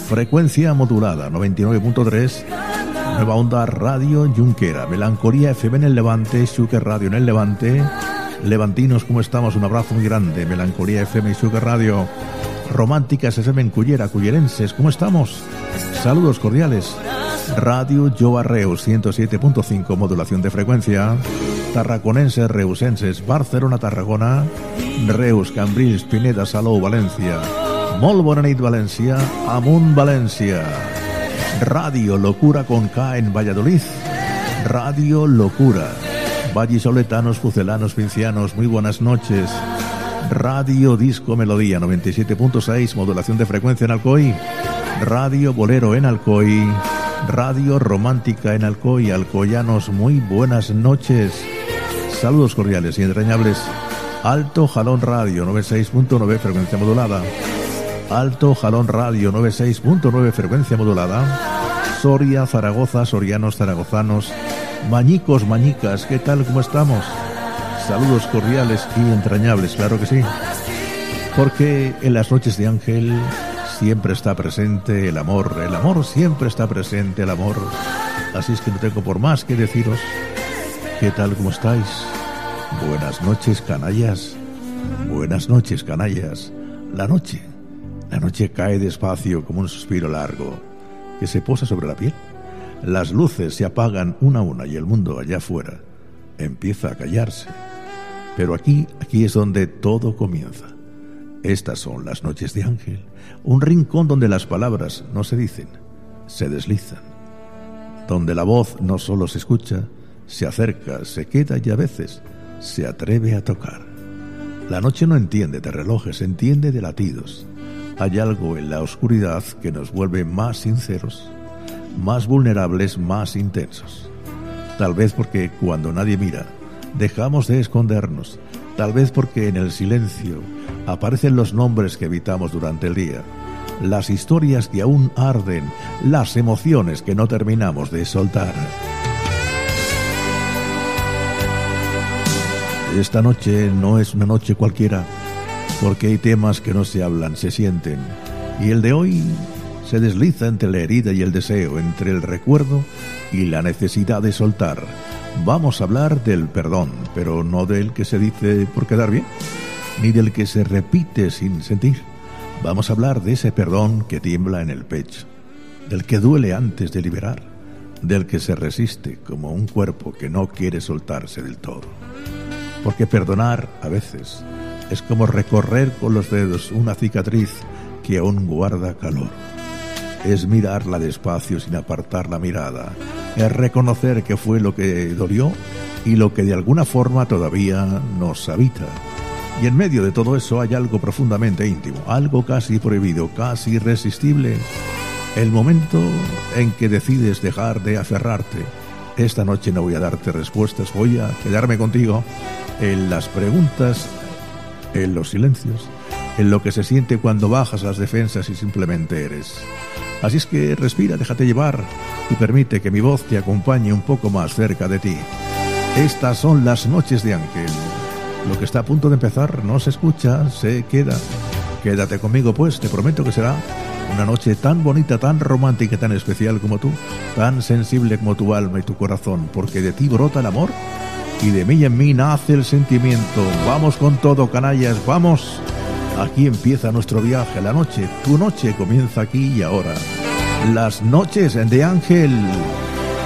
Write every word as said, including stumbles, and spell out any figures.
Frecuencia modulada noventa y nueve punto tres, Nueva Onda Radio Junquera, Melancolía F M en el Levante, Xúquer Radio en el Levante. Levantinos, ¿cómo estamos? Un abrazo muy grande. Melancolía F M y Xúquer Radio. Románticas F M en Cullera, cullerenses, ¿cómo estamos? Saludos cordiales. Radio Jova Reus ciento siete punto cinco, modulación de frecuencia. Tarraconenses, reusenses, Barcelona, Tarragona, Reus, Cambrils, Pineda, Salou, Valencia. Molt bona nit, València, amunt València. Radio Locura con K en Valladolid. Radio Locura. Vallisoletanos, pucelanos, pincianos, muy buenas noches. Radio Disco Melodía noventa y siete punto seis, modulación de frecuencia en Alcoy. Radio Bolero en Alcoy. Radio Romántica en Alcoy. Alcoyanos, muy buenas noches. Saludos cordiales y entrañables. Alto Jalón Radio noventa y seis punto nueve, frecuencia modulada. Alto Jalón Radio noventa y seis punto nueve, frecuencia modulada. Soria, Zaragoza, sorianos, zaragozanos, mañicos, mañicas, ¿qué tal? ¿Cómo estamos? Saludos cordiales y entrañables, claro que sí. Porque en las noches de Ángel siempre está presente el amor, el amor siempre está presente, el amor. Así es que no tengo por más que deciros. ¿Qué tal? ¿Cómo estáis? Buenas noches, canallas. Buenas noches, canallas. La noche, la noche cae despacio como un suspiro largo que se posa sobre la piel. Las luces se apagan una a una y el mundo allá afuera empieza a callarse. Pero aquí, aquí es donde todo comienza. Estas son las noches de Ángel, un rincón donde las palabras no se dicen, se deslizan. Donde la voz no solo se escucha, se acerca, se queda y a veces se atreve a tocar. La noche no entiende de relojes, entiende de latidos. Hay algo en la oscuridad que nos vuelve más sinceros, más vulnerables, más intensos. Tal vez porque cuando nadie mira, dejamos de escondernos. Tal vez porque en el silencio aparecen los nombres que evitamos durante el día, las historias que aún arden, las emociones que no terminamos de soltar. Esta noche no es una noche cualquiera, porque hay temas que no se hablan, se sienten. Y el de hoy se desliza entre la herida y el deseo, entre el recuerdo y la necesidad de soltar. Vamos a hablar del perdón, pero no del que se dice por quedar bien, ni del que se repite sin sentir. Vamos a hablar de ese perdón que tiembla en el pecho, del que duele antes de liberar, del que se resiste como un cuerpo que no quiere soltarse del todo. Porque perdonar, a veces, es como recorrer con los dedos una cicatriz que aún guarda calor. Es mirarla despacio sin apartar la mirada. Es reconocer que fue lo que dolió y lo que de alguna forma todavía nos habita. Y en medio de todo eso hay algo profundamente íntimo, algo casi prohibido, casi irresistible. El momento en que decides dejar de aferrarte. Esta noche no voy a darte respuestas, voy a quedarme contigo en las preguntas, en los silencios, en lo que se siente cuando bajas las defensas y simplemente eres. Así es que respira, déjate llevar y permite que mi voz te acompañe un poco más cerca de ti. Estas son las noches de Ángel. Lo que está a punto de empezar no se escucha, se queda. Quédate conmigo pues, te prometo que será una noche tan bonita, tan romántica y tan especial como tú, tan sensible como tu alma y tu corazón, porque de ti brota el amor y de mí y en mí nace el sentimiento. Vamos con todo, canallas, vamos. Aquí empieza nuestro viaje, la noche, tu noche comienza aquí y ahora. Las noches de Ángel.